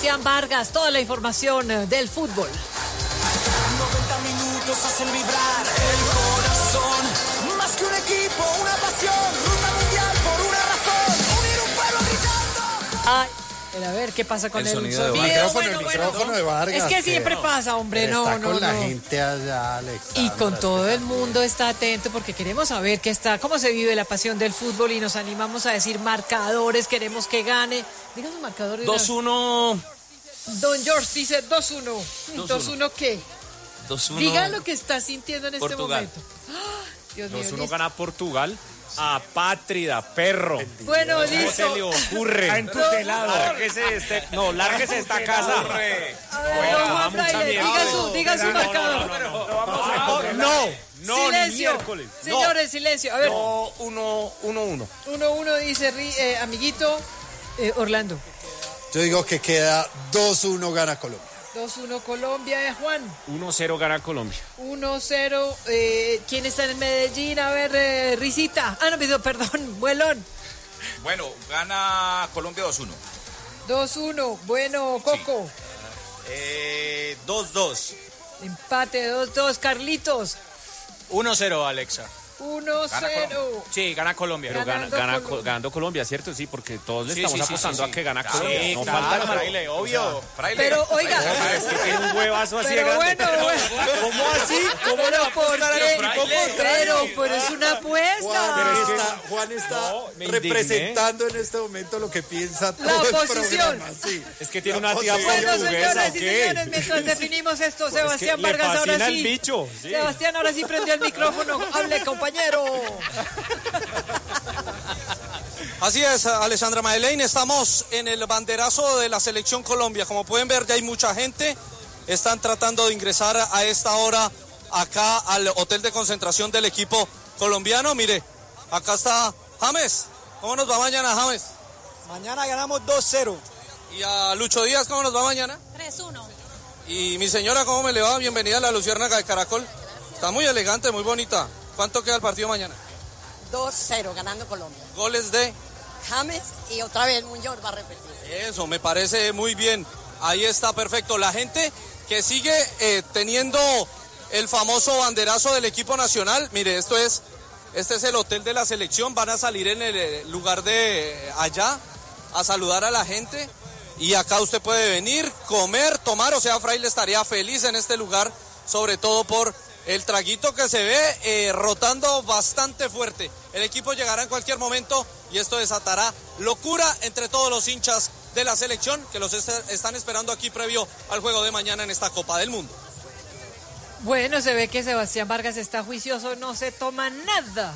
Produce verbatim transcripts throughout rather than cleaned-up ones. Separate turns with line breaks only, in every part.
Sebastián Vargas, toda la información del fútbol.
noventa minutos hacen vibrar el corazón. Más que un equipo, una pasión. Ruta mundial por una razón. Unir un pueblo gritando.
Ay. A ver, ¿qué pasa con el,
el sonido?
sonido?
De
micrófono,
Bueno,
el
bueno,
micrófono de Vargas.
Es que siempre
que
pasa, hombre, no,
está
no,
con la
no.
gente allá, Alexandra.
Y con todo el mundo está atento porque queremos saber qué está, cómo se vive la pasión del fútbol y nos animamos a decir marcadores, queremos que gane. Diga su marcador.
dos uno.
Don George dice dos uno. ¿dos uno qué?
dos uno.
Diga lo que está sintiendo en este
Portugal.
momento. ¡Ah! Dios mío,
dos uno
listo.
gana Portugal. Apátrida, perro.
Bueno,
¿Cómo
listo.
se le ocurre?
Ah, entutelado.
Lárguese este, no, lárguese de esta casa.
A ver,
Bueno,
don Juan
da mucha
Fraile,
mierda.
diga su, diga su
No, no,
marcador.
no, no, no, no, no, ni
Silencio.
miércoles.
Señores, silencio. A ver.
No, uno, uno, uno.
Uno, uno dice, ri- eh, amiguito, eh, Orlando.
Yo digo que queda dos uno gana Colombia.
dos uno Colombia, eh, Juan.
uno cero gana Colombia.
uno cero. Eh, ¿Quién está en Medellín? A ver, eh, Risita. Ah, no, perdón, perdón, Buelón.
Bueno, gana Colombia dos uno.
dos uno. Bueno, Coco.
Eh, dos dos.
Empate, dos dos. Carlitos.
uno cero, Alexa.
uno cero.
Sí, gana Colombia. Pero gana,
Ganando
gana,
Colombia.
ganando Colombia, ¿cierto? Sí, porque todos le
Sí,
estamos
sí, sí,
apostando
sí, sí.
a que gana
Claro,
Colombia.
sí,
no
claro,
falta nada.
Fraile, obvio. Fraile.
Pero, oiga.
Es que tiene un huevazo así de
Pero
grande.
bueno, bueno.
¿Cómo así? ¿Cómo le va a
¿Por
apostar al
qué?
equipo contrario?
Pero, pero es una apuesta.
Juan
es que-
está, Juan está
No, me
representando en este momento lo que piensa todo
La
el
oposición.
programa. Sí.
Es que tiene
La
una tía
oposición.
Bueno,
portuguesa,
señores
¿o
y
qué?
señores, mientras definimos esto, Sebastián
Es que le
Vargas ahora
fascina
sí.
el bicho, sí.
Sebastián ahora sí prendió el micrófono. Hable, compañero.
Así es, Alessandra Madeleine, estamos en el banderazo de la Selección Colombia. Como pueden ver, ya hay mucha gente. Están tratando de ingresar a esta hora acá al hotel de concentración del equipo colombiano. Mire, acá está James. ¿Cómo nos va mañana, James?
Mañana ganamos dos cero.
Y a Lucho Díaz, ¿cómo nos va mañana?
tres uno.
Y mi señora, ¿cómo me le va? Bienvenida a la Luciérnaga de Caracol. Está muy elegante, muy bonita. ¿Cuánto queda el partido mañana?
dos cero ganando Colombia.
Goles de...
James y otra vez Muñoz va a repetir.
Eso, me parece muy bien. Ahí está, perfecto. La gente que sigue eh, teniendo el famoso banderazo del equipo nacional. Mire, esto es, este es el hotel de la selección. Van a salir en el lugar de eh, allá a saludar a la gente. Y acá usted puede venir, comer, tomar. O sea, Fraile estaría feliz en este lugar, sobre todo por el traguito que se ve eh, rotando bastante fuerte. El equipo llegará en cualquier momento y esto desatará locura entre todos los hinchas de la selección que los est- están esperando aquí previo al juego de mañana en esta Copa del Mundo.
Bueno, se ve que Sebastián Vargas está juicioso, no se toma nada.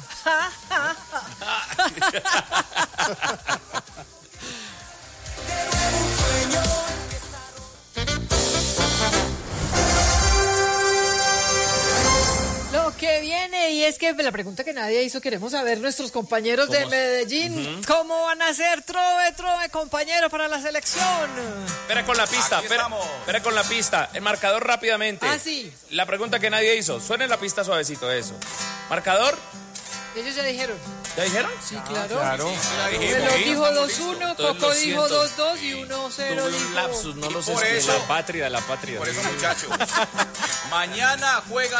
Lo que viene, y es que la pregunta que nadie hizo, queremos saber nuestros compañeros de Medellín, uh-huh. ¿Cómo van a ser trove, trove, compañeros para la selección?
Espera con la pista, espera, espera con la pista. El marcador rápidamente.
Ah, sí.
La pregunta que nadie hizo. Suena la pista suavecito, eso. Marcador.
Ellos ya dijeron.
¿Ya dijeron?
Sí, claro.
Claro.
Velo dijo dos uno, Coco dijo dos dos y uno cero dijo...
Un lapsus, no lo sé.
Por eso,
la patria, la patria.
Por eso, muchachos. Mañana juega